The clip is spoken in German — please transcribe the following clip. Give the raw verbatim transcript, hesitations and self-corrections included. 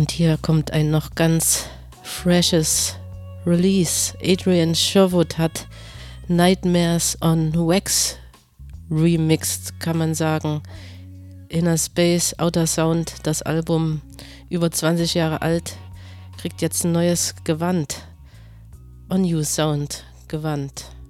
Und hier kommt ein noch ganz freshes Release. Adrian Sherwood hat Nightmares on Wax remixed, kann man sagen. Inner Space, Outer Sound, das Album über zwanzig Jahre alt, kriegt jetzt ein neues Gewand. On You Sound Gewand.